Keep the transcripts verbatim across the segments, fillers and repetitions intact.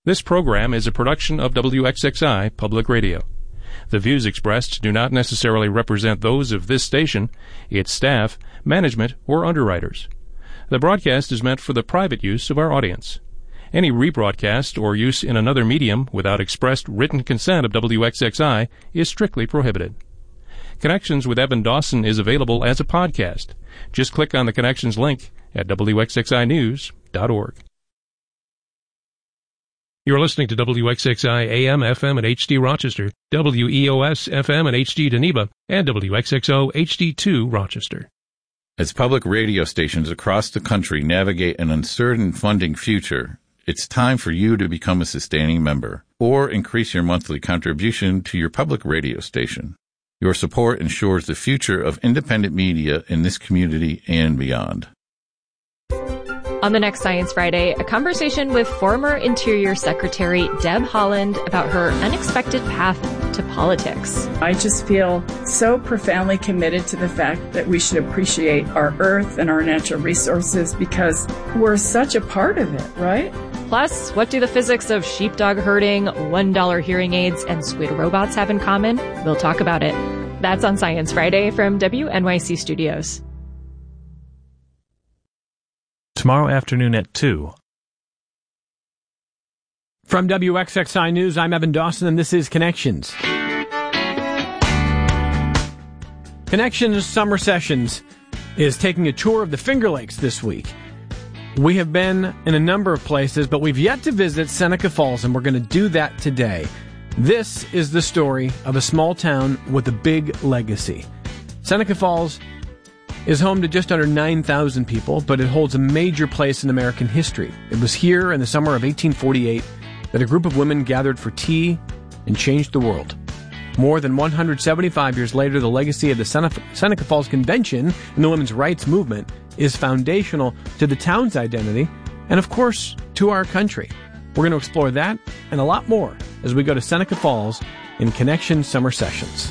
This program is a production of W X X I Public Radio. The views expressed do not necessarily represent those of this station, its staff, management, or underwriters. The broadcast is meant for the private use of our audience. Any rebroadcast or use in another medium without expressed written consent of W X X I is strictly prohibited. Connections with Evan Dawson is available as a podcast. Just click on the Connections link at W X X I news dot org. You're listening to W X X I A M, F M, and H D Rochester, W E O S, F M, and H D Geneva, and W X X O H D two Rochester. As public radio stations across the country navigate an uncertain funding future, it's time for you to become a sustaining member or increase your monthly contribution to your public radio station. Your support ensures the future of independent media in this community and beyond. On the next Science Friday, a conversation with former Interior Secretary Deb Haaland about her unexpected path to politics. I just feel so profoundly committed to the fact that we should appreciate our earth and our natural resources because we're such a part of it, right? Plus, what do the physics of sheepdog herding, one dollar hearing aids, and squid robots have in common? We'll talk about it. That's on Science Friday from W N Y C Studios. Tomorrow afternoon at two. From W X X I News, I'm Evan Dawson, and this is Connections. Connections Summer Sessions is taking a tour of the Finger Lakes this week. We have been in a number of places, but we've yet to visit Seneca Falls, and we're going to do that today. This is the story of a small town with a big legacy. Seneca Falls is home to just under nine thousand people, but it holds a major place in American history. It was here in the summer of eighteen forty-eight that a group of women gathered for tea and changed the world. More than one hundred seventy-five years later, the legacy of the Seneca Falls Convention and the women's rights movement is foundational to the town's identity and, of course, to our country. We're going to explore that and a lot more as we go to Seneca Falls in Connection Summer Sessions.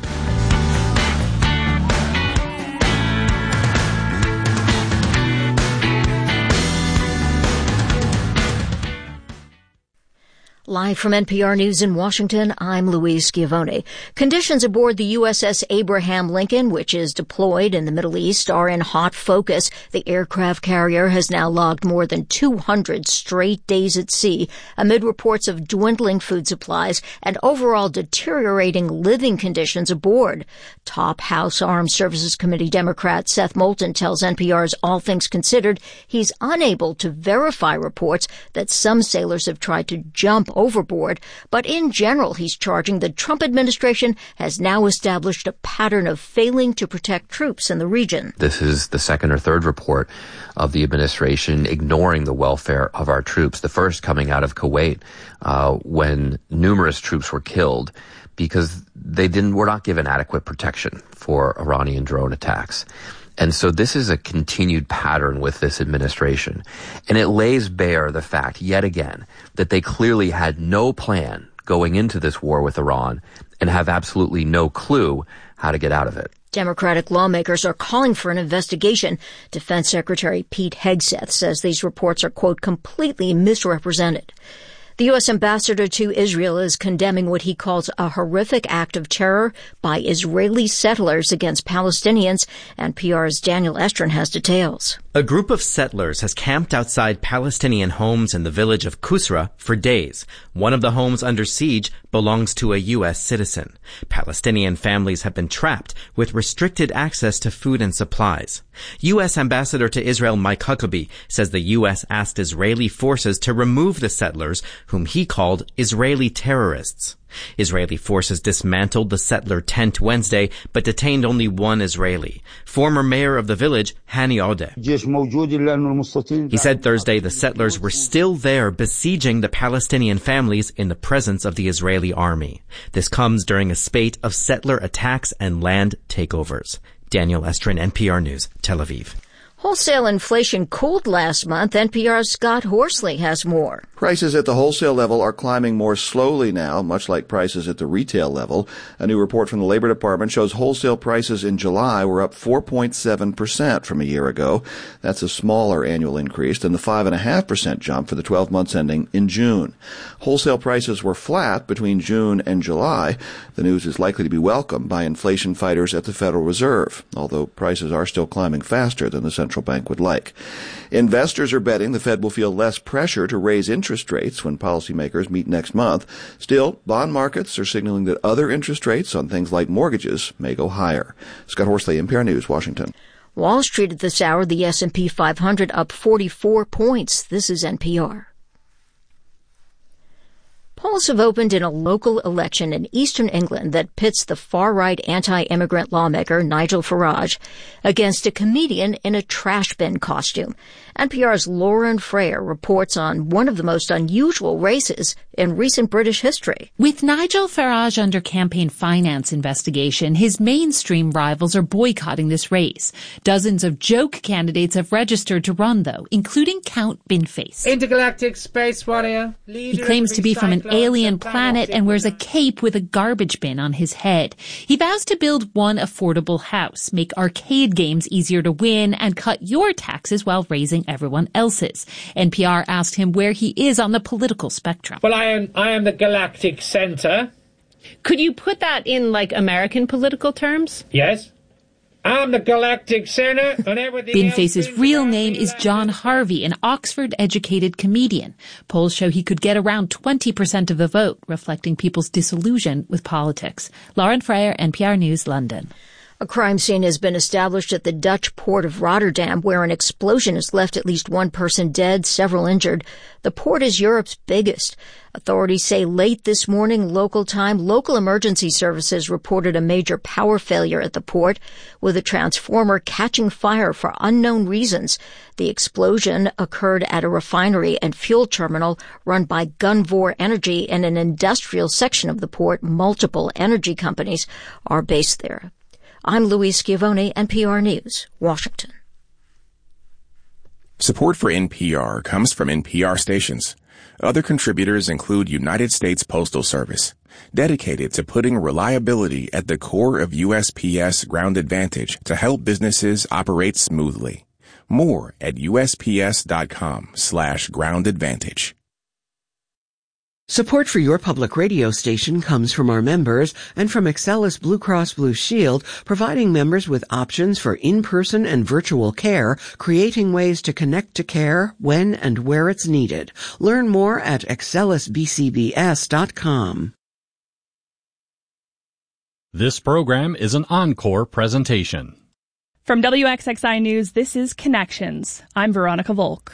Live from N P R News in Washington, I'm Louise Schiavone. Conditions aboard the U S S Abraham Lincoln, which is deployed in the Middle East, are in hot focus. The aircraft carrier has now logged more than two hundred straight days at sea, amid reports of dwindling food supplies and overall deteriorating living conditions aboard. Top House Armed Services Committee Democrat Seth Moulton tells N P R's All Things Considered he's unable to verify reports that some sailors have tried to jump overboard, but in general he's charging the Trump administration has now established a pattern of failing to protect troops in the region. This is the second or third report of the administration ignoring the welfare of our troops. The first coming out of Kuwait, uh, when numerous troops were killed because they didn't were not given adequate protection for Iranian drone attacks. And so this is a continued pattern with this administration. And it lays bare the fact, yet again, that they clearly had no plan going into this war with Iran and have absolutely no clue how to get out of it. Democratic lawmakers are calling for an investigation. Defense Secretary Pete Hegseth says these reports are, quote, completely misrepresented. The U S ambassador to Israel is condemning what he calls a horrific act of terror by Israeli settlers against Palestinians. N P R's Daniel Estrin has details. A group of settlers has camped outside Palestinian homes in the village of Kusra for days. One of the homes under siege belongs to a U S citizen. Palestinian families have been trapped with restricted access to food and supplies. U S Ambassador to Israel Mike Huckabee says the U S asked Israeli forces to remove the settlers, whom he called Israeli terrorists. Israeli forces dismantled the settler tent Wednesday, but detained only one Israeli, former mayor of the village, Hani Odeh. He said Thursday the settlers were still there besieging the Palestinian families in the presence of the Israeli army. This comes during a spate of settler attacks and land takeovers. Daniel Estrin, N P R News, Tel Aviv. Wholesale inflation cooled last month. N P R's Scott Horsley has more. Prices at the wholesale level are climbing more slowly now, much like prices at the retail level. A new report from the Labor Department shows wholesale prices in July were up four point seven percent from a year ago. That's a smaller annual increase than the five point five percent jump for the twelve months ending in June. Wholesale prices were flat between June and July. The news is likely to be welcomed by inflation fighters at the Federal Reserve, although prices are still climbing faster than the central bank would like. Investors are betting the Fed will feel less pressure to raise interest rates when policymakers meet next month. Still, bond markets are signaling that other interest rates on things like mortgages may go higher. Scott Horsley, N P R News, Washington. Wall Street at this hour, the S and P five hundred up forty-four points. This is N P R. Polls have opened in a local election in eastern England that pits the far-right anti-immigrant lawmaker Nigel Farage against a comedian in a trash bin costume. N P R's Lauren Freyer reports on one of the most unusual races in recent British history. With Nigel Farage under campaign finance investigation, his mainstream rivals are boycotting this race. Dozens of joke candidates have registered to run, though, including Count Binface. Intergalactic space warrior. He claims to be from an alien planet and wears a cape with a garbage bin on his head. He vows to build one affordable house, make arcade games easier to win, and cut your taxes while raising everyone else's. N P R asked him where he is on the political spectrum. Well, I am, I am the galactic center. Could you put that in, like, American political terms? Yes. I'm the galactic center, and everything Binface's real name is John Harvey, an Oxford-educated comedian. Polls show he could get around twenty percent of the vote, reflecting people's disillusion with politics. Lauren Freyer, N P R News, London. A crime scene has been established at the Dutch port of Rotterdam, where an explosion has left at least one person dead, several injured. The port is Europe's biggest. Authorities say late this morning, local time, local emergency services reported a major power failure at the port, with a transformer catching fire for unknown reasons. The explosion occurred at a refinery and fuel terminal run by Gunvor Energy in an industrial section of the port. Multiple energy companies are based there. I'm Louise Schiavone, N P R News, Washington. Support for N P R comes from N P R stations. Other contributors include United States Postal Service, dedicated to putting reliability at the core of U S P S Ground Advantage to help businesses operate smoothly. More at usps.com slash ground advantage. Support for your public radio station comes from our members and from Excellus Blue Cross Blue Shield, providing members with options for in-person and virtual care, creating ways to connect to care when and where it's needed. Learn more at excellus b c b s dot com. This program is an encore presentation. From W X X I News, this is Connections. I'm Veronica Volk.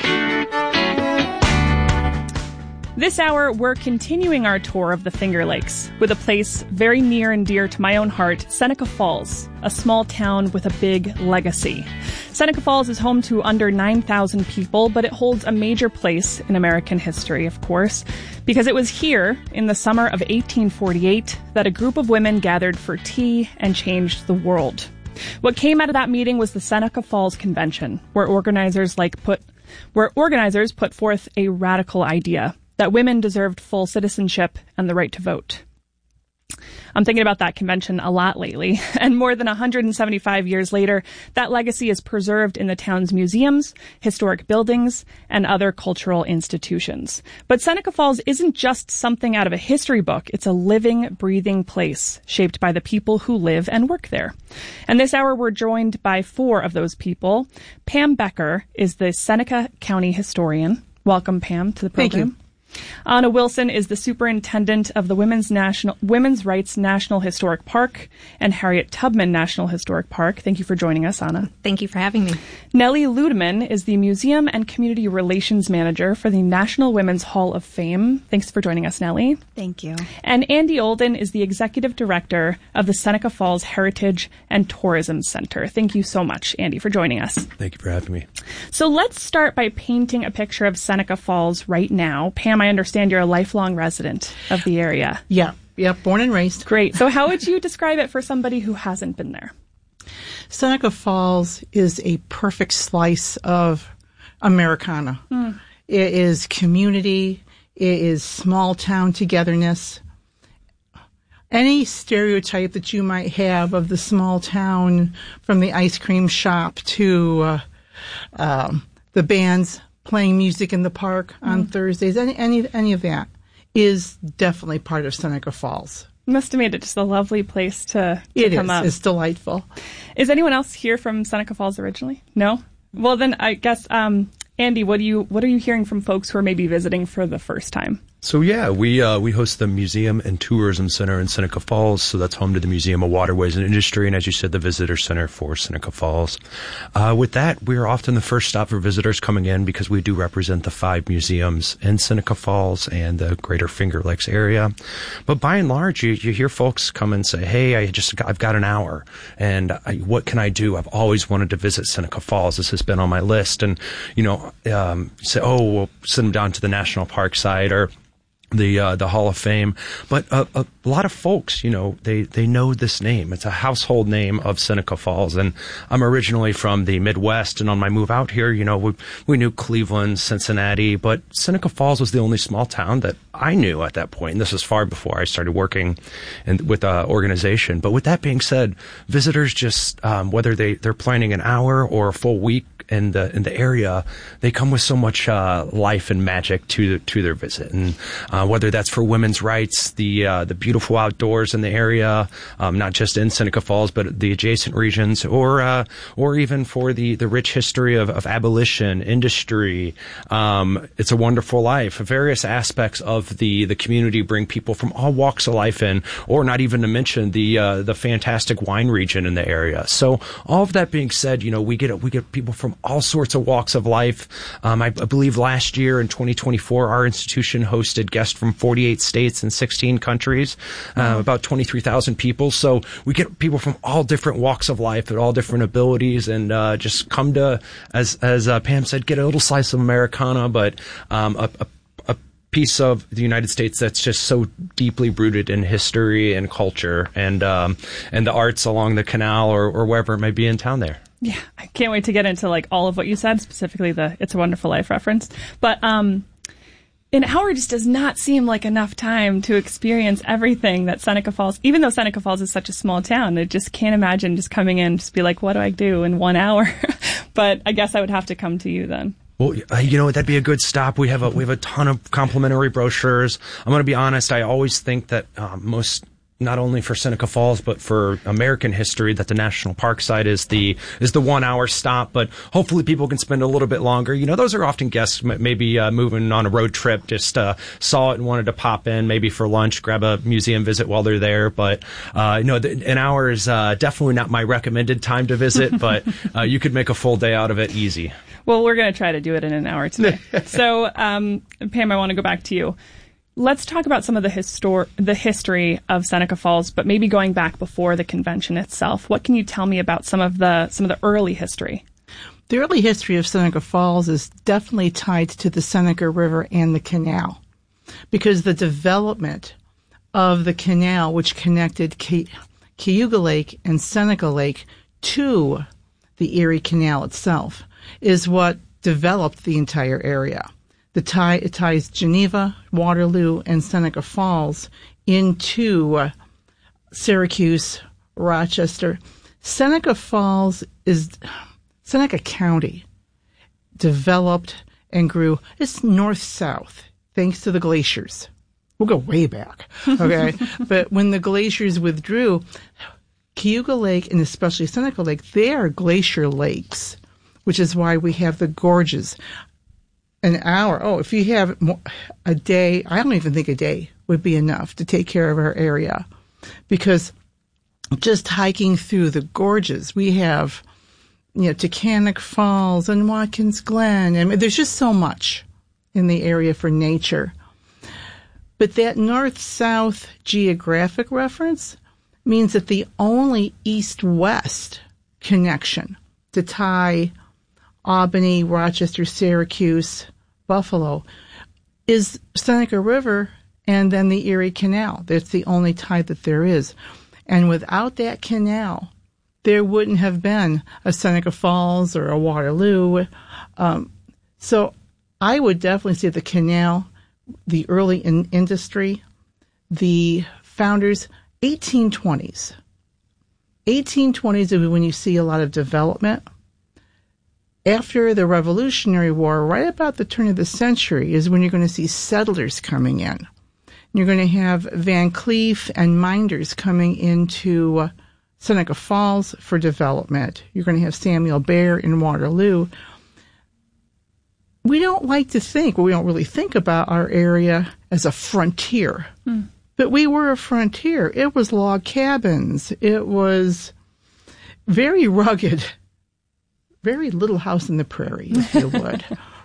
This hour, we're continuing our tour of the Finger Lakes with a place very near and dear to my own heart, Seneca Falls, a small town with a big legacy. Seneca Falls is home to under nine thousand people, but it holds a major place in American history, of course, because it was here in the summer of eighteen forty-eight that a group of women gathered for tea and changed the world. What came out of that meeting was the Seneca Falls Convention, where organizers like put where organizers put forth a radical idea that women deserved full citizenship and the right to vote. I'm thinking about that convention a lot lately, and more than one hundred seventy-five years later, that legacy is preserved in the town's museums, historic buildings, and other cultural institutions. But Seneca Falls isn't just something out of a history book. It's a living, breathing place shaped by the people who live and work there. And this hour, we're joined by four of those people. Pam Becker is the Seneca County historian. Welcome, Pam, to the program. Thank you. Anna Wilson is the superintendent of the Women's National Women's Rights National Historic Park and Harriet Tubman National Historic Park. Thank you for joining us, Anna. Thank you for having me. Nellie Ludeman is the Museum and Community Relations Manager for the National Women's Hall of Fame. Thanks for joining us, Nellie. Thank you. And Andy Olden is the Executive Director of the Seneca Falls Heritage and Tourism Center. Thank you so much, Andy, for joining us. Thank you for having me. So let's start by painting a picture of Seneca Falls right now. Pam, I understand you're a lifelong resident of the area. Yeah, yeah, born and raised. Great. So how would you describe it for somebody who hasn't been there? Seneca Falls is a perfect slice of Americana. Mm. It is community. It is small town togetherness. Any stereotype that you might have of the small town, from the ice cream shop to uh, um, the bands playing music in the park on mm. Thursdays, any, any any of that is definitely part of Seneca Falls. Must have made it just a lovely place to, to it come is. up. It's delightful. Is anyone else here from Seneca Falls originally? No? Well, then I guess, um, Andy, what do you what are you hearing from folks who are maybe visiting for the first time? So yeah, we uh, we host the Museum and Tourism Center in Seneca Falls, so that's home to the Museum of Waterways and Industry, and as you said, the Visitor Center for Seneca Falls. Uh, with that, we are often the first stop for visitors coming in because we do represent the five museums in Seneca Falls and the Greater Finger Lakes area. But by and large, you, you hear folks come and say, "Hey, I just got, I've got an hour, and I, what can I do? I've always wanted to visit Seneca Falls. This has been on my list." And you know, um, say, "Oh, we'll send them down to the national park site or the uh, the Hall of Fame." But uh, a lot of folks, you know, they, they know this name. It's a household name of Seneca Falls. And I'm originally from the Midwest, and on my move out here, you know, we, we knew Cleveland, Cincinnati, but Seneca Falls was the only small town that I knew at that point. And this was far before I started working in, with the organization. But with that being said, visitors just, um, whether they, they're planning an hour or a full week in the in the area, they come with so much uh, life and magic to to their visit, and uh, whether that's for women's rights, the uh, the beautiful outdoors in the area, um, not just in Seneca Falls but the adjacent regions, or uh, or even for the, the rich history of, of abolition, industry. Um, it's a Wonderful Life. Various aspects of the the community bring people from all walks of life in, or not even to mention the uh, the fantastic wine region in the area. So all of that being said, you know, we get we get people from all sorts of walks of life. Um, I, I believe last year in twenty twenty-four, our institution hosted guests from forty-eight states and sixteen countries, uh, mm-hmm. about twenty-three thousand people. So we get people from all different walks of life and all different abilities, and uh, just come to, as as uh, Pam said, get a little slice of Americana, but um, a, a piece of the United States that's just so deeply rooted in history and culture and um, and the arts along the canal or, or wherever it may be in town there. Yeah, I can't wait to get into like all of what you said, specifically the It's a Wonderful Life reference. But um, an hour just does not seem like enough time to experience everything that Seneca Falls, even though Seneca Falls is such a small town, I just can't imagine just coming in, just be like, what do I do in one hour? But I guess I would have to come to you then. Well, you know, that'd be a good stop. We have a we have a ton of complimentary brochures. I'm going to be honest. I always think that uh, most, not only for Seneca Falls, but for American history, that the national park site is the is the one hour stop. But hopefully, people can spend a little bit longer. You know, those are often guests maybe uh, moving on a road trip, just uh, saw it and wanted to pop in, maybe for lunch, grab a museum visit while they're there. But uh, no, the, an hour is uh, definitely not my recommended time to visit. But uh, you could make a full day out of it easy. Well, we're going to try to do it in an hour today. So, um, Pam, I want to go back to you. Let's talk about some of the histor- the history of Seneca Falls, but maybe going back before the convention itself. What can you tell me about some of the some of the early history? The early history of Seneca Falls is definitely tied to the Seneca River and the canal, because the development of the canal, which connected Ca- Cayuga Lake and Seneca Lake to the Erie Canal itself, is what developed the entire area. The tie, it ties Geneva, Waterloo, and Seneca Falls into uh, Syracuse, Rochester. Seneca Falls is, Seneca County developed and grew. It's north-south, thanks to the glaciers. We'll go way back, okay? But when the glaciers withdrew, Cayuga Lake, and especially Seneca Lake, they are glacier lakes, which is why we have the gorges. An hour, oh, if you have a day, I don't even think a day would be enough to take care of our area. Because just hiking through the gorges, we have, you know, Tacanic Falls and Watkins Glen, and there's just so much in the area for nature. But that north-south geographic reference means that the only east-west connection to tie Albany, Rochester, Syracuse, Buffalo is Seneca River and then the Erie Canal. That's the only tie that there is. And without that canal, there wouldn't have been a Seneca Falls or a Waterloo. Um, so I would definitely say the canal, the early in industry, the founders, eighteen twenties. eighteen twenties is when you see a lot of development. After the Revolutionary War, right about the turn of the century, is when you're going to see settlers coming in. You're going to have Van Cleef and Minders coming into uh, Seneca Falls for development. You're going to have Samuel Bear in Waterloo. We don't like to think, well, we don't really think about our area as a frontier. Hmm. But we were a frontier. It was log cabins. It was very rugged. Very Little House in the Prairie, if you would.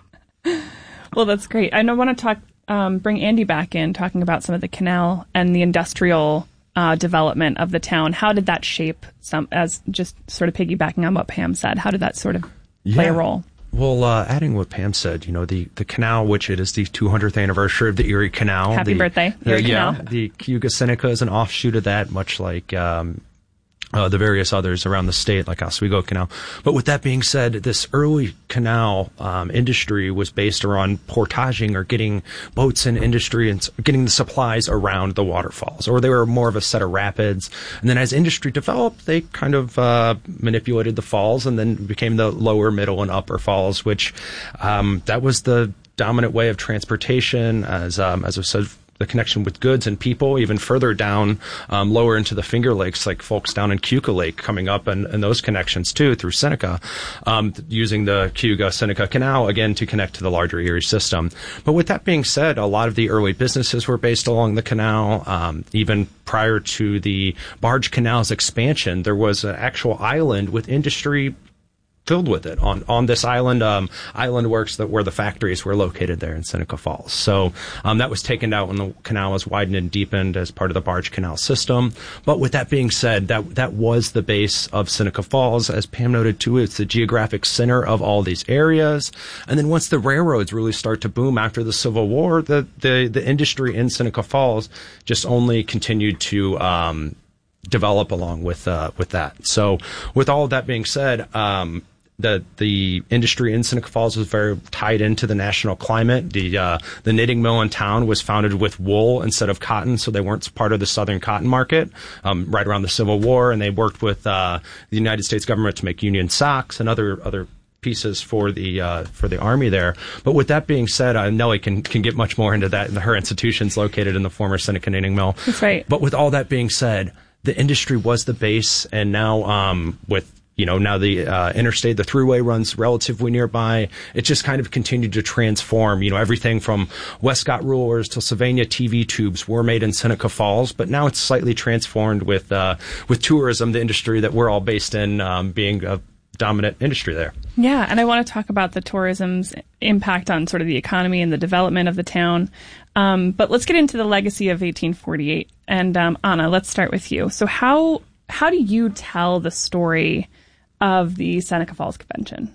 Well, that's great. I know, want to talk, um, bring Andy back in, talking about some of the canal and the industrial uh, development of the town. How did that shape some, as just sort of piggybacking on what Pam said, how did that sort of play yeah. a role? Well, uh, adding what Pam said, you know, the, the canal, which it is the two hundredth anniversary of the Erie Canal. Happy the, birthday, the, Erie yeah, Canal. The Cayuga Seneca is an offshoot of that, much like um, uh, the various others around the state, like Oswego Canal. But with that being said, this early canal um, industry was based around portaging, or getting boats and industry and getting the supplies around the waterfalls, or they were more of a set of rapids. And then as industry developed, they kind of uh, manipulated the falls and then became the lower, middle, and upper falls, which um, that was the dominant way of transportation, as um, as I said, the connection with goods and people, even further down, um, lower into the Finger Lakes, like folks down in Cayuga Lake coming up, and, and those connections too through Seneca, um, using the Cayuga Seneca Canal again to connect to the larger Erie system. But with that being said, a lot of the early businesses were based along the canal. Um, even prior to the barge canal's expansion, there was an actual island with industry filled with it on, on this island, um, Island Works, that where the factories were located there in Seneca Falls. So, um, that was taken out when the canal was widened and deepened as part of the barge canal system. But with that being said, that, that was the base of Seneca Falls. As Pam noted too, it's the geographic center of all these areas. And then once the railroads really start to boom after the Civil War, the, the, the industry in Seneca Falls just only continued to, um, develop along with, uh, with that. So with all of that being said, um, The the industry in Seneca Falls was very tied into the national climate. The uh, the knitting mill in town was founded with wool instead of cotton, so they weren't part of the southern cotton market. Um, right around the Civil War, and they worked with uh, the United States government to make Union socks and other other pieces for the uh, for the army there. But with that being said, uh, Nellie can can get much more into that. Her institution's located in the former Seneca knitting mill. That's right. But with all that being said, the industry was the base, and now um, with You know, now the uh, interstate, the thruway runs relatively nearby. It just kind of continued to transform. You know, everything from Westcott rulers to Sylvania T V tubes were made in Seneca Falls, but now it's slightly transformed with uh, with tourism, the industry that we're all based in, um, being a dominant industry there. Yeah, and I want to talk about the tourism's impact on sort of the economy and the development of the town. Um, but let's get into the legacy of eighteen forty-eight. And um, Anna, let's start with you. So how how do you tell the story of the Seneca Falls Convention?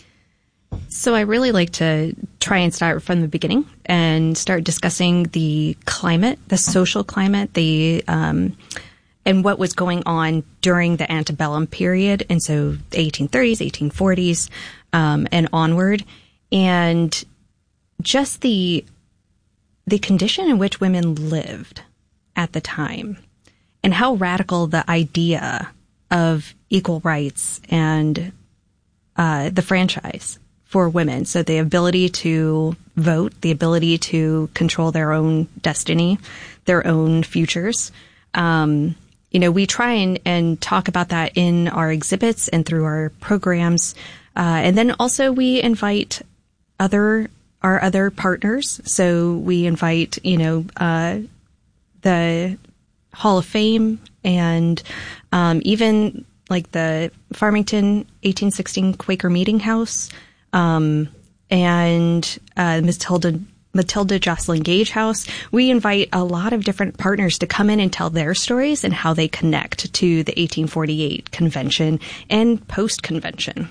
So I really like to try and start from the beginning and start discussing the climate, the social climate, the um, and what was going on during the antebellum period, and so the eighteen thirties, eighteen forties, um, and onward, and just the the condition in which women lived at the time, and how radical the idea of equal rights and uh, the franchise for women. So the ability to vote, the ability to control their own destiny, their own futures. Um, you know, we try and, and talk about that in our exhibits and through our programs. Uh, and then also we invite other, our other partners. So we invite, you know, uh, the Hall of Fame and um, even like the Farmington eighteen sixteen Quaker Meeting House, um, and uh, Matilda, Matilda Jocelyn Gage House. We invite a lot of different partners to come in and tell their stories and how they connect to the eighteen forty-eight convention and post-convention.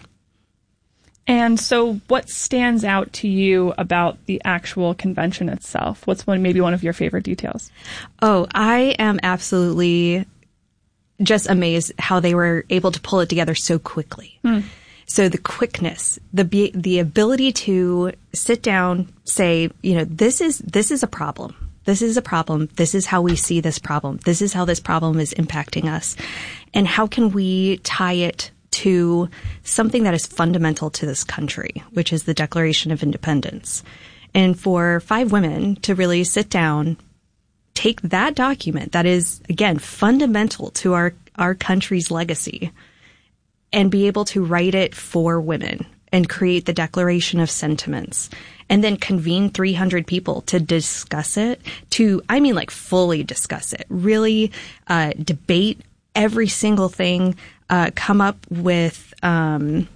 And so what stands out to you about the actual convention itself? What's one, maybe one of your favorite details? Oh, I am absolutely just amazed how they were able to pull it together so quickly. Hmm. So the quickness, the be- the ability to sit down, say, you know, this is this is a problem. This is a problem. This is how we see this problem. This is how this problem is impacting us. And how can we tie it to something that is fundamental to this country, which is the Declaration of Independence. And for five women to really sit down, take that document that is, again, fundamental to our, our country's legacy, and be able to write it for women and create the Declaration of Sentiments, and then convene three hundred people to discuss it, to, I mean, like fully discuss it, really uh, debate every single thing, uh, come up with um,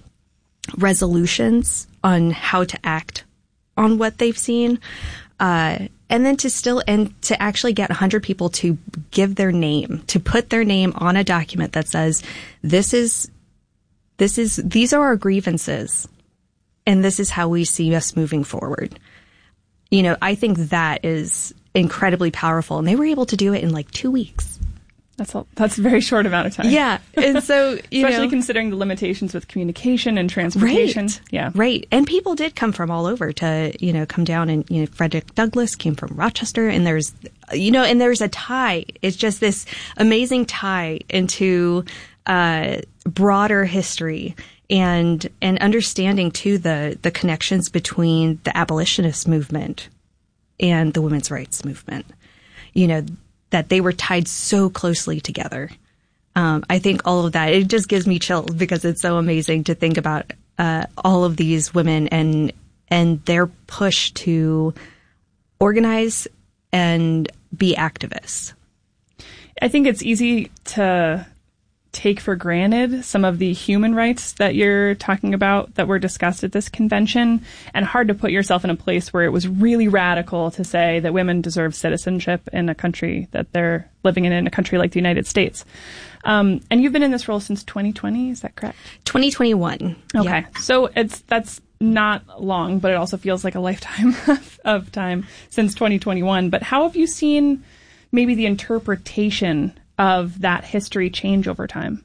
resolutions on how to act on what they've seen, uh, and then to still, and to actually get one hundred people to give their name, to put their name on a document that says, this is, this is, these are our grievances, and this is how we see us moving forward. You know, I think that is incredibly powerful, and they were able to do it in like two weeks. That's a, that's a very short amount of time. Yeah. And so, you especially know, considering the limitations with communication and transportation. Right. Yeah. Right. And people did come from all over to, you know, come down, and, you know, Frederick Douglass came from Rochester, and there's, you know, and there's a tie. It's just this amazing tie into, uh, broader history and, and understanding too the, the connections between the abolitionist movement and the women's rights movement. You know, that they were tied so closely together. Um, I think all of that, it just gives me chills because it's so amazing to think about uh, all of these women and and their push to organize and be activists. I think it's easy to take for granted some of the human rights that you're talking about that were discussed at this convention, and hard to put yourself in a place where it was really radical to say that women deserve citizenship in a country that they're living in, in a country like the United States. Um, and you've been in this role since twenty twenty, is that correct? twenty twenty-one. Okay. Yeah. So it's, that's not long, but it also feels like a lifetime of, of time since twenty twenty-one. But how have you seen maybe the interpretation of that history change over time?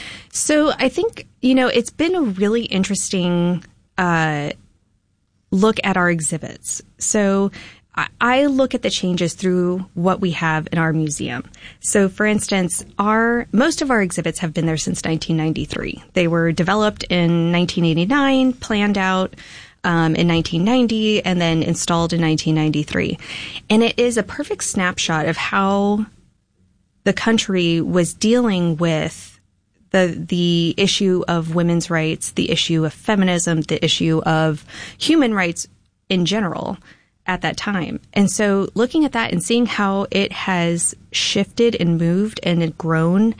So I think, you know, it's been a really interesting uh, look at our exhibits. So I, I look at the changes through what we have in our museum. So for instance, our most of our exhibits have been there since nineteen ninety-three. They were developed in nineteen eighty-nine, planned out Um, in nineteen ninety, and then installed in nineteen ninety-three. And it is a perfect snapshot of how the country was dealing with the the issue of women's rights, the issue of feminism, the issue of human rights in general at that time. And so looking at that and seeing how it has shifted and moved and grown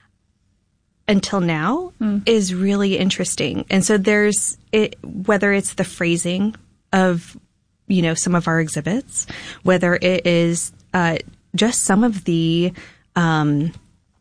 until now mm. is really interesting. And so there's it, whether it's the phrasing of, you know, some of our exhibits, whether it is uh, just some of the um,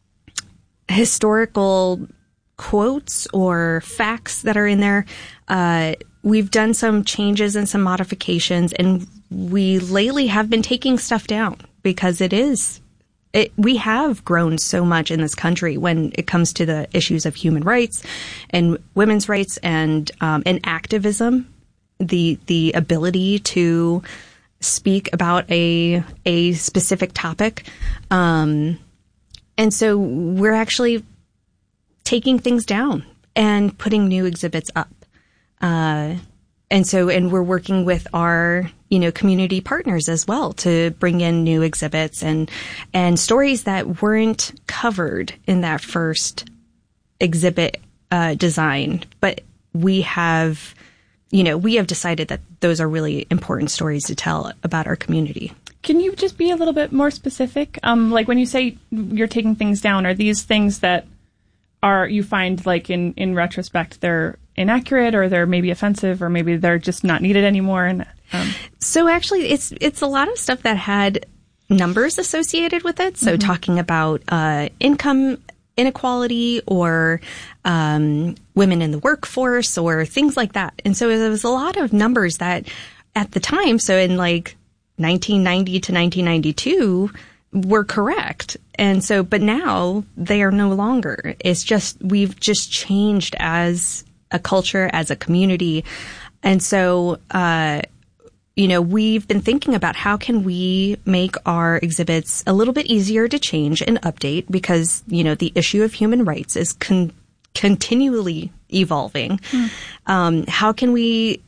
historical quotes or facts that are in there. Uh, we've done some changes and some modifications, and we lately have been taking stuff down because it is It, we have grown so much in this country when it comes to the issues of human rights and women's rights and um, and activism, the the ability to speak about a a specific topic, um, and so we're actually taking things down and putting new exhibits up, uh, and so and we're working with our you know, community partners as well to bring in new exhibits and, and stories that weren't covered in that first exhibit, uh, design. But we have, you know, we have decided that those are really important stories to tell about our community. Can you just be a little bit more specific? Um, like when you say you're taking things down, are these things that are, you find like in, in retrospect, they're inaccurate or they're maybe offensive or maybe they're just not needed anymore? And, um, So actually, it's it's a lot of stuff that had numbers associated with it. So mm-hmm. talking about uh, income inequality or um, women in the workforce or things like that. And so there was a lot of numbers that at the time, so in like nineteen ninety to nineteen ninety-two, were correct. And so, but now they are no longer. It's just, we've just changed as a culture, as a community. And so, uh, you know, we've been thinking about how can we make our exhibits a little bit easier to change and update, because, you know, the issue of human rights is con- continually evolving. Mm. Um, how can we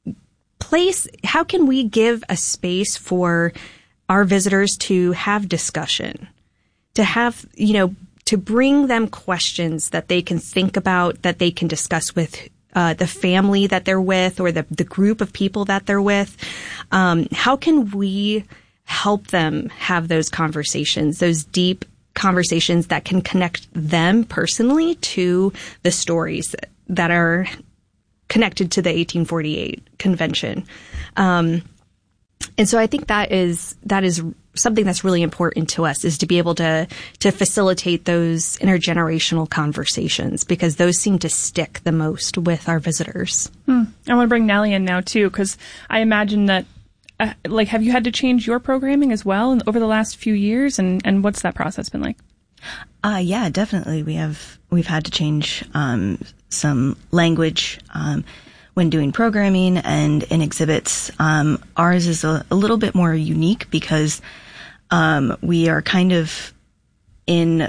place, how can we give a space for our visitors to have discussion, to have, you know, to bring them questions that they can think about, that they can discuss with uh, the family that they're with, or the, the group of people that they're with. Um, how can we help them have those conversations, those deep conversations that can connect them personally to the stories that are connected to the eighteen forty-eight convention? Um, and so I think that is, that is something that's really important to us, is to be able to, to facilitate those intergenerational conversations, because those seem to stick the most with our visitors. Hmm. I want to bring Nellie in now too, because I imagine that, uh, like, have you had to change your programming as well in, over the last few years, and, and what's that process been like? Uh, yeah, definitely. We have, we've had to change, um, some language, um, when doing programming and in exhibits. Um, ours is a, a little bit more unique because, um, we are kind of in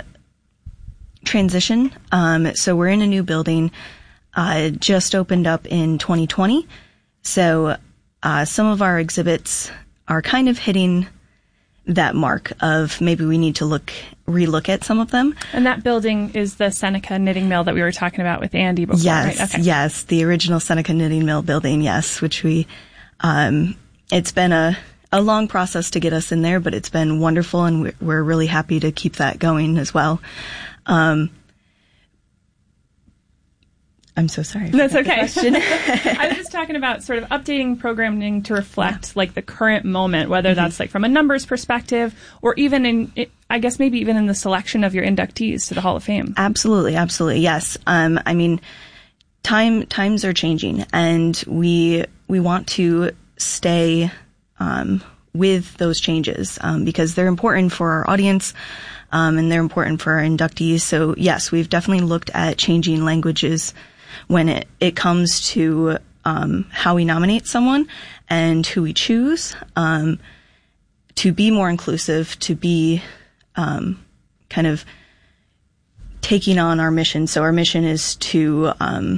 transition. Um, so we're in a new building, uh, just opened up in twenty twenty. So, uh, some of our exhibits are kind of hitting that mark of maybe we need to look, relook at some of them. And that building is the Seneca Knitting Mill that we were talking about with Andy before, yes, right? Okay. Yes, the original Seneca Knitting Mill building, yes, which we, um, it's been a, a long process to get us in there, but it's been wonderful, and we're, we're really happy to keep that going as well. Um, I'm so sorry. That's okay. I was just talking about sort of updating programming to reflect yeah. like the current moment, whether mm-hmm. that's like from a numbers perspective, or even in, I guess maybe even in the selection of your inductees to the Hall of Fame. Absolutely. Absolutely. Yes. Um, I mean, time, times are changing, and we, we want to stay, um, with those changes, um, because they're important for our audience. Um, and they're important for our inductees. So yes, we've definitely looked at changing languages when it, it comes to um, how we nominate someone and who we choose, um, to be more inclusive, to be um, kind of taking on our mission. So our mission is to um,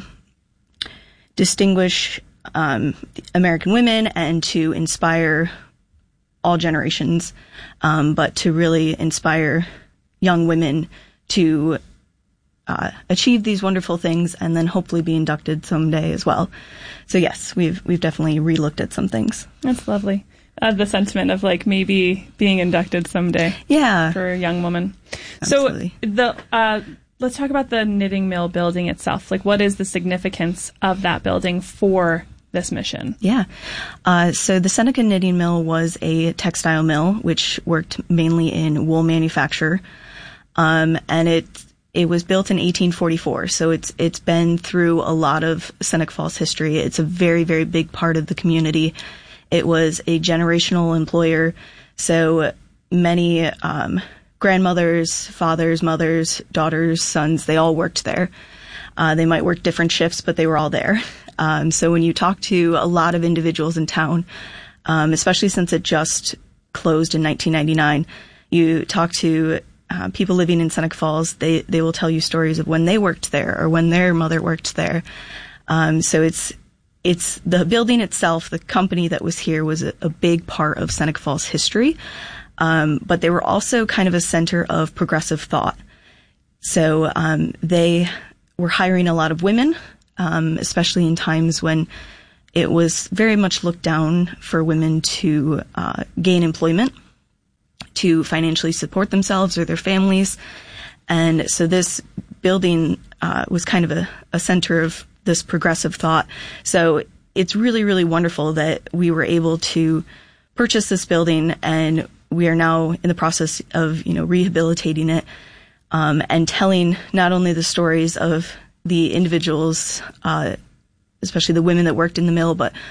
distinguish um, American women and to inspire all generations, um, but to really inspire young women to Uh, achieve these wonderful things and then hopefully be inducted someday as well. So yes, we've we've definitely relooked at some things. That's lovely. Uh, the sentiment of like maybe being inducted someday. Yeah. For a young woman. Absolutely. So the uh, let's talk about the Knitting Mill building itself. Like, what is the significance of that building for this mission? Yeah. Uh, so the Seneca Knitting Mill was a textile mill which worked mainly in wool manufacture, um, and it. It was built in eighteen forty-four, so it's it's been through a lot of Seneca Falls history. It's a very, very big part of the community. It was a generational employer, so many um, grandmothers, fathers, mothers, daughters, sons, they all worked there. Uh, they might work different shifts, but they were all there. Um, so when you talk to a lot of individuals in town, um, especially since it just closed in nineteen ninety-nine, you talk to Uh, people living in Seneca Falls, they, they will tell you stories of when they worked there or when their mother worked there. Um, so it's, it's the building itself, the company that was here was a, a big part of Seneca Falls history. Um, but they were also kind of a center of progressive thought. So, um, they were hiring a lot of women, um, especially in times when it was very much looked down for women to, uh, gain employment, to financially support themselves or their families. And so this building uh, was kind of a, a center of this progressive thought. So it's really, really wonderful that we were able to purchase this building, and we are now in the process of, you know, rehabilitating it, um, and telling not only the stories of the individuals, uh, especially the women that worked in the mill, but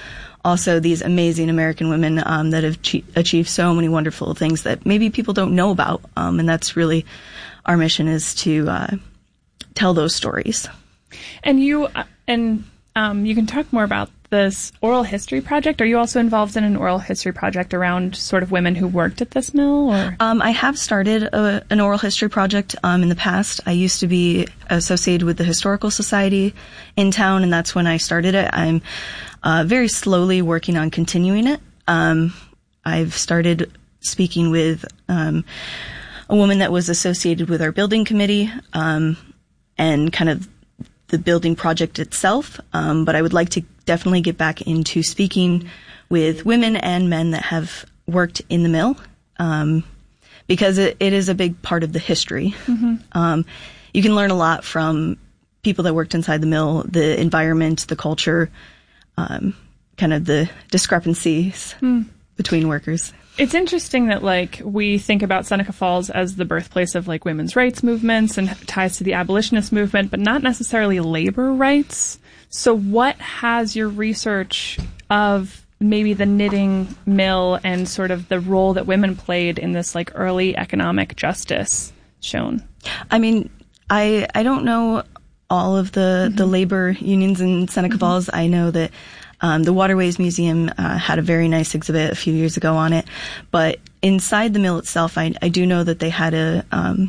also these amazing American women um, that have che- achieved so many wonderful things that maybe people don't know about. Um, and that's really our mission, is to uh, tell those stories. And you uh, and um, you can talk more about this oral history project. Are you also involved in an oral history project around sort of women who worked at this mill? Or um, I have started a, an oral history project um, in the past. I used to be associated with the Historical Society in town, and that's when I started it. I'm uh, very slowly working on continuing it. Um, I've started speaking with um, a woman that was associated with our building committee um, and kind of the building project itself, um, but I would like to definitely get back into speaking with women and men that have worked in the mill, um, because it, it is a big part of the history. Mm-hmm. Um, you can learn a lot from people that worked inside the mill, the environment, the culture, um, kind of the discrepancies mm. between workers. It's interesting that, like, we think about Seneca Falls as the birthplace of, like, women's rights movements and ties to the abolitionist movement, but not necessarily labor rights. So what has your research of maybe the knitting mill and sort of the role that women played in this, like, early economic justice shown? I mean, I I don't know all of the, mm-hmm. the labor unions in Seneca mm-hmm. Falls. I know that Um, the Waterways Museum uh, had a very nice exhibit a few years ago on it, but inside the mill itself, I, I do know that they had a um,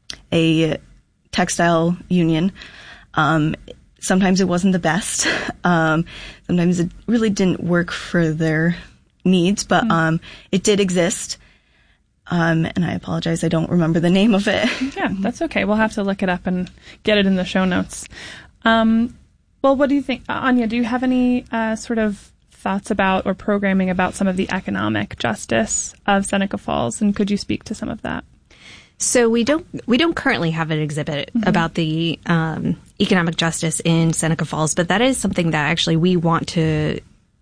a textile union. Um, sometimes it wasn't the best. Um, sometimes it really didn't work for their needs, but mm. um, it did exist. Um, and I apologize, I don't remember the name of it. Yeah, that's okay. We'll have to look it up and get it in the show notes. Um, Well, what do you think, Anya, do you have any uh, sort of thoughts about or programming about some of the economic justice of Seneca Falls, and could you speak to some of that? So we don't we don't currently have an exhibit mm-hmm. about the um, economic justice in Seneca Falls, but that is something that actually we want to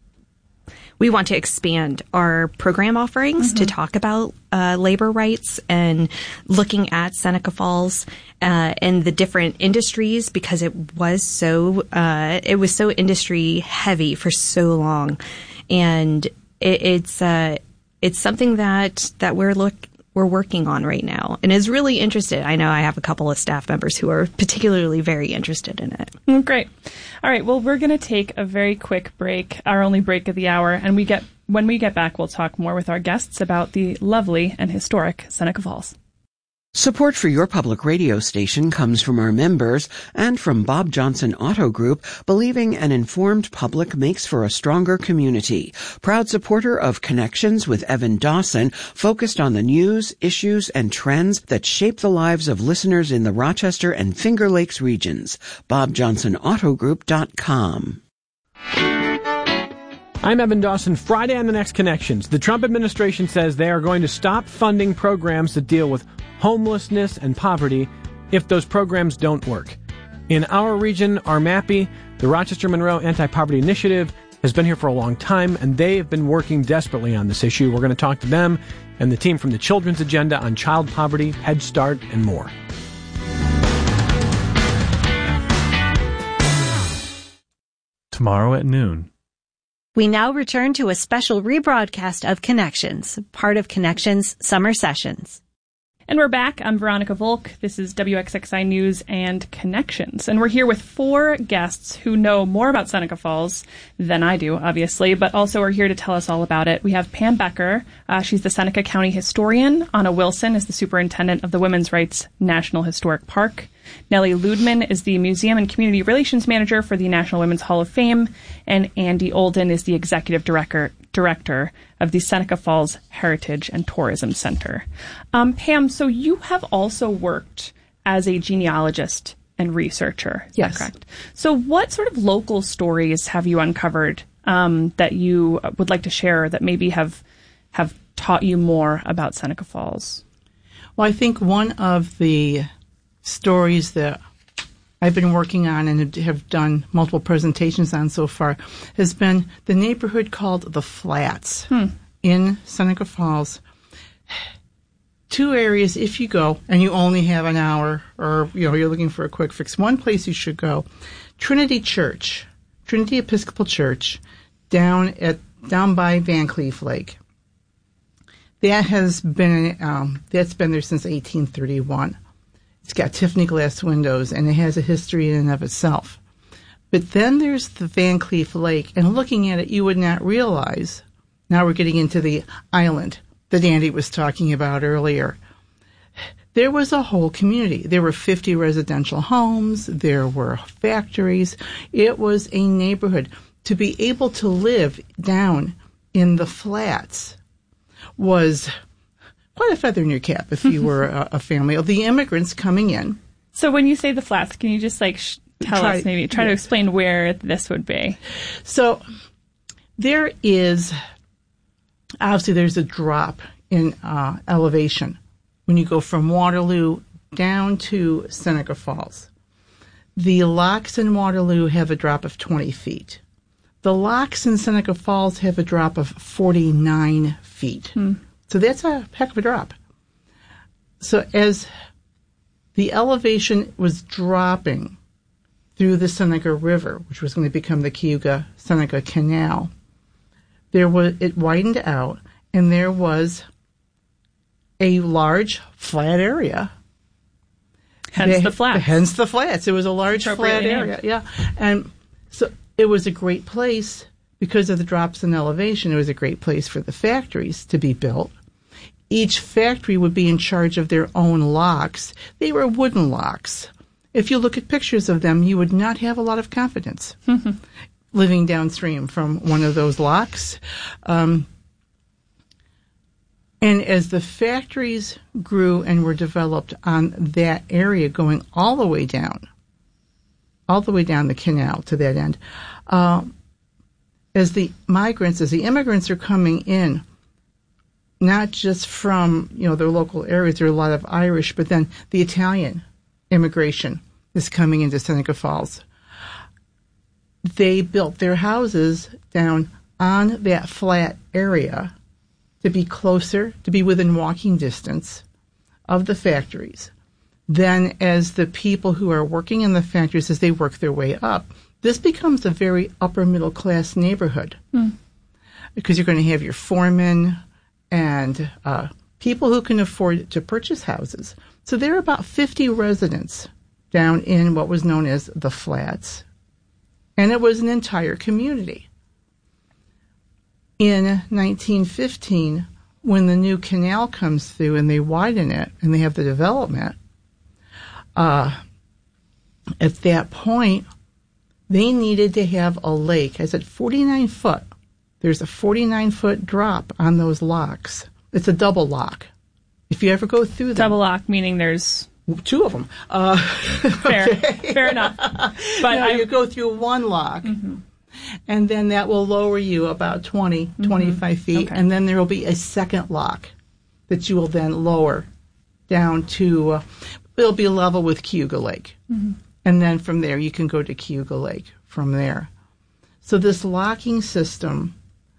we want to expand our program offerings mm-hmm. to talk about uh, labor rights and looking at Seneca Falls uh, and the different industries, because it was so uh, it was so industry heavy for so long, and it, it's uh, it's something that that we're look we're working on right now and is really interested. I know I have a couple of staff members who are particularly very interested in it. Mm, great. All right. Well, we're going to take a very quick break, our only break of the hour. And we get when we get back, we'll talk more with our guests about the lovely and historic Seneca Falls. Support for your public radio station comes from our members and from Bob Johnson Auto Group, believing an informed public makes for a stronger community. Proud supporter of Connections with Evan Dawson, focused on the news, issues, and trends that shape the lives of listeners in the Rochester and Finger Lakes regions. bob johnson auto group dot com. I'm Evan Dawson. Friday on the next Connections, the Trump administration says they are going to stop funding programs that deal with homelessness and poverty if those programs don't work. In our region, R M A P I, the Rochester Monroe Anti-Poverty Initiative, has been here for a long time, and they have been working desperately on this issue. We're going to talk to them and the team from the Children's Agenda on child poverty, Head Start, and more. Tomorrow at noon. We now return to a special rebroadcast of Connections, part of Connections Summer Sessions. And we're back. I'm Veronica Volk. This is W X X I News and Connections. And we're here with four guests who know more about Seneca Falls than I do, obviously, but also are here to tell us all about it. We have Pam Becker. Uh, she's the Seneca County historian. Anna Wilson is the superintendent of the Women's Rights National Historic Park. Nellie Ludman is the Museum and Community Relations Manager for the National Women's Hall of Fame. And Andy Olden is the Executive Director Director of the Seneca Falls Heritage and Tourism Center. Um, Pam, so you have also worked as a genealogist and researcher. Is yes. that correct? So what sort of local stories have you uncovered um, that you would like to share that maybe have have taught you more about Seneca Falls? Well, I think one of the stories that I've been working on and have done multiple presentations on so far has been the neighborhood called the Flats hmm. in Seneca Falls. Two areas, if you go and you only have an hour or you know you're looking for a quick fix, one place you should go, Trinity Church, Trinity Episcopal Church, down at down by Van Cleef Lake. That has been um, that's been there since eighteen thirty-one. It's got Tiffany glass windows, and it has a history in and of itself. But then there's the Van Cleef Lake, and looking at it, you would not realize. Now we're getting into the island that Andy was talking about earlier. There was a whole community. There were fifty residential homes. There were factories. It was a neighborhood. To be able to live down in the flats was quite a feather in your cap if you were a, a family of the immigrants coming in. So when you say the flats, can you just like sh- tell try, us, maybe try yeah. to explain where this would be? So there is, obviously there's a drop in uh, elevation when you go from Waterloo down to Seneca Falls. The locks in Waterloo have a drop of twenty feet. The locks in Seneca Falls have a drop of forty-nine feet. Hmm. So that's a heck of a drop. So as the elevation was dropping through the Seneca River, which was going to become the Cayuga-Seneca Canal, there was it widened out, and there was a large flat area. Hence they, the flats. Hence the flats. It was a large flat named. area. Yeah. And so it was a great place because of the drops in elevation. It was a great place for the factories to be built. Each factory would be in charge of their own locks. They were wooden locks. If you look at pictures of them, you would not have a lot of confidence living downstream from one of those locks. Um, and as the factories grew and were developed on that area going all the way down, all the way down the canal to that end, uh, as the migrants, as the immigrants are coming in, not just from, you know, their local areas, there are a lot of Irish, but then the Italian immigration is coming into Seneca Falls. They built their houses down on that flat area to be closer, to be within walking distance of the factories. Then as the people who are working in the factories, as they work their way up, this becomes a very upper middle class neighborhood. Mm. Because you're going to have your foremen and uh, people who can afford to purchase houses. So there are about fifty residents down in what was known as the Flats. And it was an entire community. In nineteen fifteen, when the new canal comes through and they widen it and they have the development, uh, at that point, they needed to have a lake. I said forty-nine foot. There's a forty-nine foot drop on those locks. It's a double lock. If you ever go through them. Double lock, meaning there's two of them. Uh, fair, okay. fair enough. But no, I, you go through one lock, mm-hmm. and then that will lower you about twenty, mm-hmm. twenty-five feet, okay. and then there will be a second lock that you will then lower down to, uh, it'll be level with Cayuga Lake. Mm-hmm. And then from there, you can go to Cayuga Lake from there. So this locking system,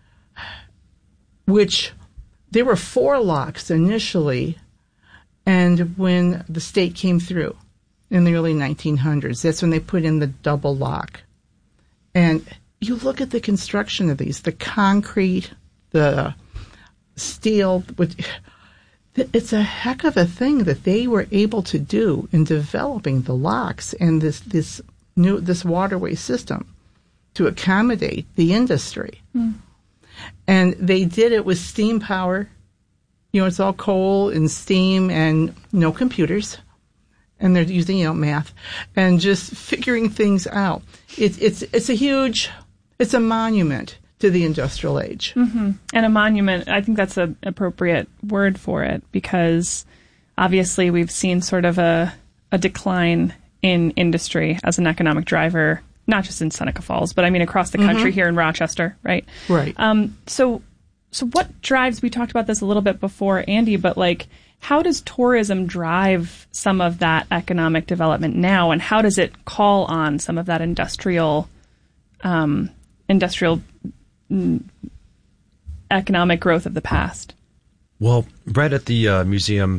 which there were four locks initially, and when the state came through in the early nineteen hundreds, that's when they put in the double lock. And you look at the construction of these, the concrete, the steel, it's a heck of a thing that they were able to do in developing the locks and this this new this waterway system to accommodate the industry. Mm. And they did it with steam power. You know, it's all coal and steam and no computers. And they're using, you know, math and just figuring things out. It's it's it's a huge, it's a monument to the industrial age. Mm-hmm. And a monument, I think that's an appropriate word for it, because obviously we've seen sort of a, a decline in industry as an economic driver, not just in Seneca Falls, but I mean across the country, mm-hmm. here in Rochester, right? Right. Um, so, so what drives, we talked about this a little bit before, Andy, but like, how does tourism drive some of that economic development now, and how does it call on some of that industrial, um, industrial economic growth of the past? Well, right at the uh, museum,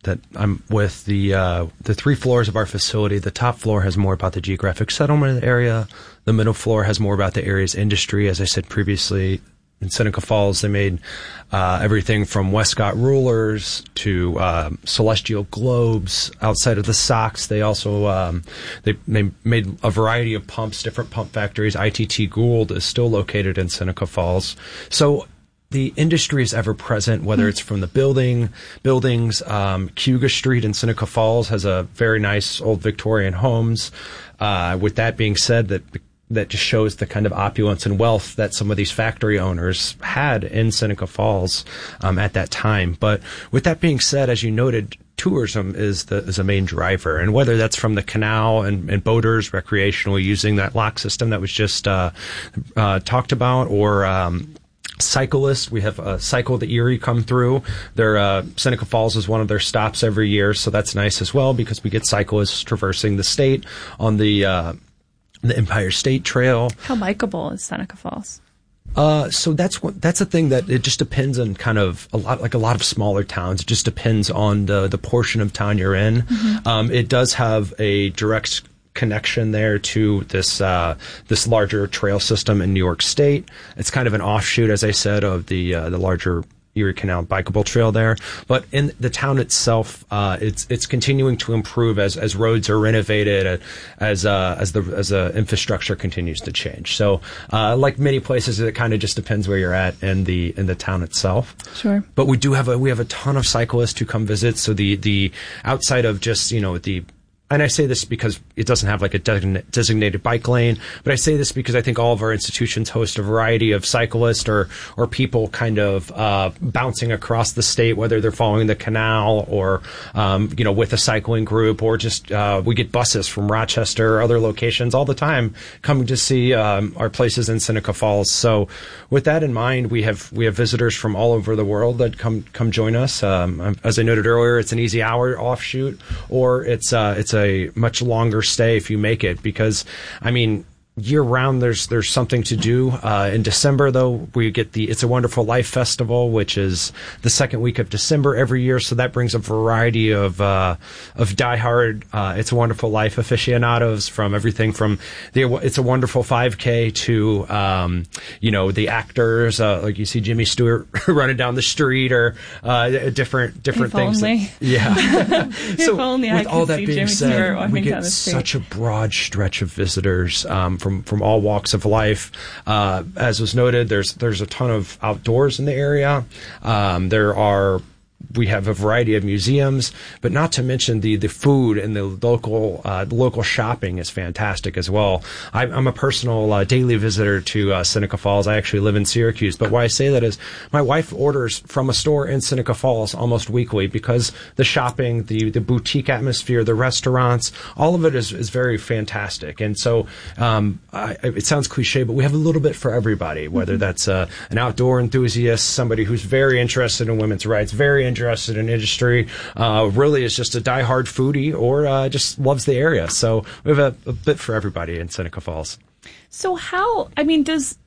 that I'm with, the uh, the three floors of our facility, the top floor has more about the geographic settlement area. The middle floor has more about the area's industry. As I said previously, in Seneca Falls, they made uh, everything from Westcott rulers to um, celestial globes. Outside of the socks, they also um, they, they made a variety of pumps, different pump factories. I T T Gould is still located in Seneca Falls. So the industry is ever present, whether it's from the building buildings. Um, Cayuga Street in Seneca Falls has a very nice old Victorian homes. Uh, with that being said, that that just shows the kind of opulence and wealth that some of these factory owners had in Seneca Falls um, at that time. But with that being said, as you noted, tourism is the is a main driver, and whether that's from the canal and, and boaters recreationally using that lock system that was just uh, uh, talked about, or um, cyclists. We have a Cycle to Erie come through. Their uh, Seneca Falls is one of their stops every year, so that's nice as well because we get cyclists traversing the state on the uh, the Empire State Trail. How bikeable is Seneca Falls? Uh, so that's what, that's a thing that it just depends on kind of a lot, like a lot of smaller towns. It just depends on the, the portion of town you're in. Mm-hmm. Um, it does have a direct connection there to this, uh, this larger trail system in New York State. It's kind of an offshoot, as I said, of the, uh, the larger Erie Canal bikeable trail there. But in the town itself, uh, it's it's continuing to improve as as roads are renovated, as uh, as the as the infrastructure continues to change. So, uh, like many places, it kind of just depends where you're at in the in the town itself. Sure. But we do have a we have a ton of cyclists who come visit. So the the outside of just you know the And I say this because it doesn't have like a designated bike lane, but I say this because I think all of our institutions host a variety of cyclists or, or people kind of, uh, bouncing across the state, whether they're following the canal or, um, you know, with a cycling group, or just, uh, we get buses from Rochester or other locations all the time coming to see, um, our places in Seneca Falls. So with that in mind, we have, we have visitors from all over the world that come, come join us. Um, as I noted earlier, it's an easy hour offshoot, or it's, uh, it's a much longer stay if you make it, because I mean year round there's there's something to do. Uh, in December though, we get the It's a Wonderful Life Festival, which is the second week of December every year. So that brings a variety of uh, of diehard uh, It's a Wonderful Life aficionados, from everything from the It's a Wonderful five K to um, you know the actors, uh, like you see Jimmy Stewart running down the street, or uh, different different if things. Only. That, yeah. If so only with I all could that see being Jimmy said, Stewart we walking down get the street. such a broad stretch of visitors. Um, From, from all walks of life. Uh, as was noted, there's there's a ton of outdoors in the area. Um, there are we have a variety of museums, but not to mention the the food and the local uh, the local shopping is fantastic as well. I, I'm a personal uh, daily visitor to uh, Seneca Falls. I actually live in Syracuse, but why I say that is my wife orders from a store in Seneca Falls almost weekly, because the shopping, the the boutique atmosphere, the restaurants, all of it is is very fantastic. And so um, I, it sounds cliche, but we have a little bit for everybody, whether mm-hmm. that's uh, an outdoor enthusiast, somebody who's very interested in women's rights, very interested in industry, uh, really is just a diehard foodie, or uh, just loves the area. So we have a, a bit for everybody in Seneca Falls. So how, I mean, does,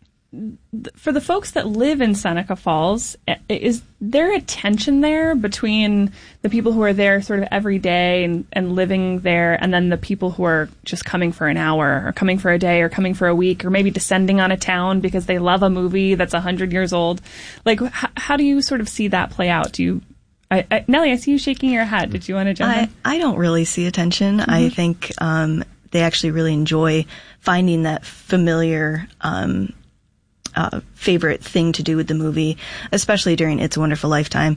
for the folks that live in Seneca Falls, is there a tension there between the people who are there sort of every day and, and living there, and then the people who are just coming for an hour, or coming for a day, or coming for a week, or maybe descending on a town because they love a movie that's one hundred years old? Like, h- how do you sort of see that play out? Do you I, I, Nellie, I see you shaking your head. Did you want to jump I, in? I don't really see a tension. Mm-hmm. I think um, they actually really enjoy finding that familiar um, uh, favorite thing to do with the movie, especially during It's a Wonderful Lifetime.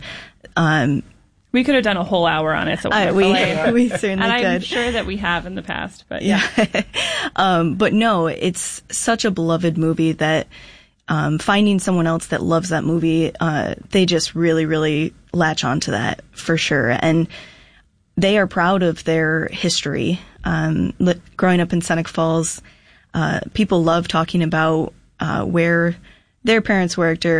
Um, we could have done a whole hour on It's a Wonderful uh, we, Life. we certainly and could. I'm sure that we have in the past. But yeah. yeah. um, but no, it's such a beloved movie that Um, finding someone else that loves that movie, uh, they just really, really latch onto that for sure. And they are proud of their history. Um, li- growing up in Seneca Falls, uh, people love talking about, uh, where their parents worked, or